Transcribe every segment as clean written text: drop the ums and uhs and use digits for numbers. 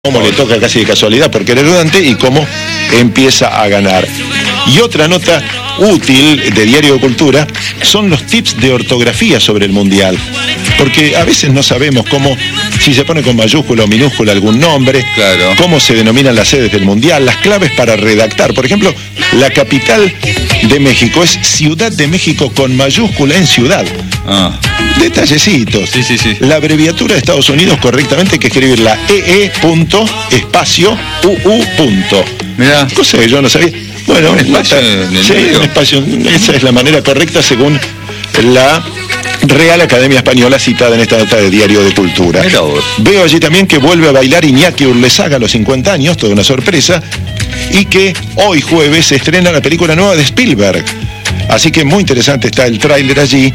cómo le toca casi de casualidad porque era ayudante y cómo empieza a ganar. Y otra nota útil de Diario de Cultura son los tips de ortografía sobre el Mundial. Porque a veces no sabemos cómo, si se pone con mayúscula o minúscula algún nombre, claro, cómo se denominan las sedes del Mundial, las claves para redactar. Por ejemplo, la capital de México es Ciudad de México con mayúscula en ciudad. Detallecitos. Sí. La abreviatura de Estados Unidos correctamente hay que escribirla espacio UU. Mirá. Cosa que yo no sabía. Bueno, un espacio un espacio. Esa es la manera correcta según la Real Academia Española citada en esta nota de Diario de Cultura. Veo allí también que vuelve a bailar Iñaki Urlesaga a los 50 años, toda una sorpresa, y que hoy jueves se estrena la película nueva de Spielberg. Así que muy interesante está el tráiler allí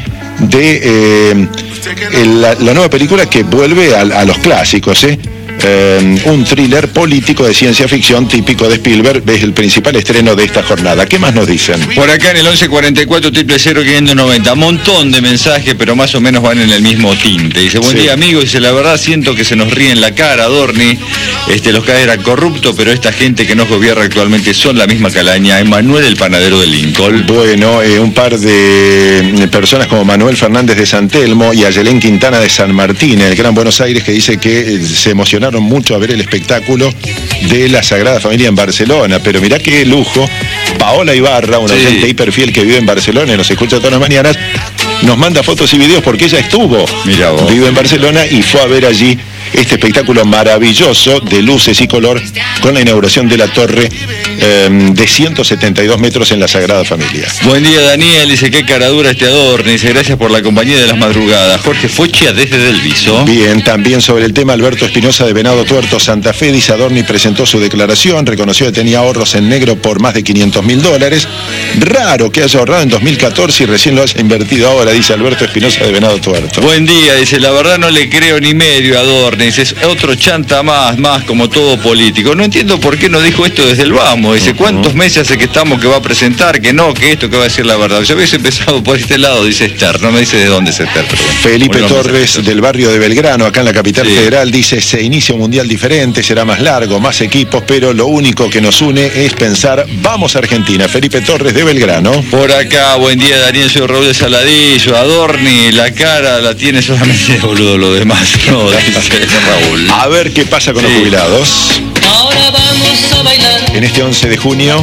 de la nueva película que vuelve a los clásicos, un thriller político de ciencia ficción típico de Spielberg. Es el principal estreno de esta jornada. ¿Qué más nos dicen? Por acá en el 1144-000-590, montón de mensajes, pero más o menos van en el mismo tinte. Dice, buen día amigos, dice, la verdad siento que se nos ríe en la cara, Dorni, los CAE eran corruptos, pero esta gente que nos gobierna actualmente son la misma calaña. Emanuel, el panadero de Lincoln. Bueno, un par de personas como Manuel Fernández de San Telmo y Ayelén Quintana de San Martín, en el Gran Buenos Aires, que dice que se emocionaron mucho a ver el espectáculo de la Sagrada Familia en Barcelona, pero mirá qué lujo. Paola Ibarra, una oyente hiperfiel que vive en Barcelona y nos escucha todas las mañanas, nos manda fotos y videos porque ella vive en Barcelona y fue a ver allí este espectáculo maravilloso de luces y color con la inauguración de la torre de 172 metros en la Sagrada Familia. Buen día Daniel, dice, qué cara dura este Adorni, dice, gracias por la compañía de las madrugadas. Jorge Fochia desde Del Viso. Bien, también sobre el tema Alberto Espinosa de Venado Tuerto, Santa Fe, dice, Adorni presentó su declaración, reconoció que tenía ahorros en negro por más de $500.000. Raro que haya ahorrado en 2014 y recién lo haya invertido ahora, dice Alberto Espinosa de Venado Tuerto. Buen día, dice, la verdad no le creo ni medio a Adorni, dice, es otro chanta más como todo político. No entiendo por qué no dijo esto desde el vamos. Dice, ¿cuántos meses hace que estamos que va a presentar? Que no, que esto, que va a decir la verdad. Yo hubiese empezado por este lado, dice Esther. No me dice de dónde es Esther. Felipe Torres, del barrio de Belgrano, acá en la capital federal, dice, se inicia un mundial diferente, será más largo, más equipos, pero lo único que nos une es pensar, vamos a Argentina. Felipe Torres, de Belgrano. Por acá, buen día Daniel, soy Raúl de Saladillo. Adorni, la cara la tiene solamente de boludo, lo demás no, dice Raúl. A ver qué pasa con los jubilados. Ahora vamos a bailar. En este 11 de junio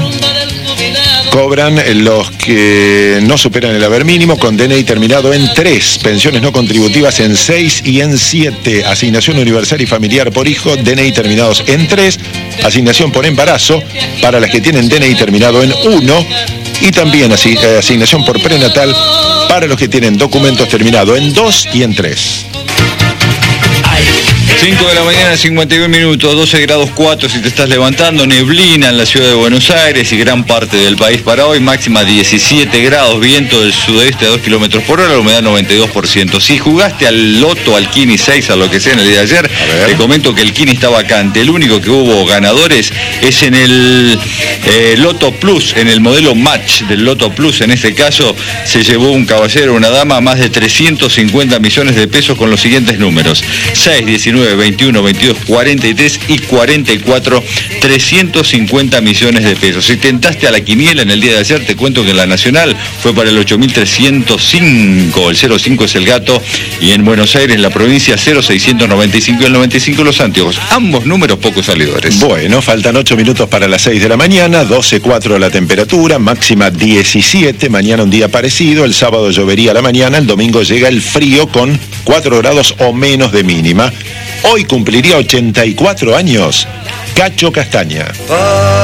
cobran los que no superan el haber mínimo con DNI terminado en 3, pensiones no contributivas en 6 y en 7, asignación universal y familiar por hijo, DNI terminados en 3, asignación por embarazo para las que tienen DNI terminado en 1 y también asignación por prenatal para los que tienen documentos terminados en 2 y en 3. 5 de la mañana, 51 minutos, 12 grados 4 si te estás levantando, neblina en la ciudad de Buenos Aires y gran parte del país para hoy, máxima 17 grados, viento del sudeste a 2 kilómetros por hora, la humedad 92%. Si jugaste al Loto, al Kini 6, a lo que sea en el día de ayer, te comento que el Kini está vacante. El único que hubo ganadores es en el Loto Plus, en el modelo Match del Loto Plus. En este caso se llevó un caballero, una dama, más de 350 millones de pesos con los siguientes números: 6, 19, 21, 22, 43 y 44, 350 millones de pesos. Si tentaste a la quiniela en el día de ayer, te cuento que en la Nacional fue para el 8.305, el 05 es el gato, y en Buenos Aires, en la provincia, 0.695 y el 95 los anteojos. Ambos números pocos salidores. Bueno, faltan 8 minutos para las 6 de la mañana, 12.4 la temperatura, máxima 17, mañana un día parecido, el sábado llovería a la mañana, el domingo llega el frío con 4 grados o menos de mínima. Hoy cumpliría 84 años Cacho Castaña.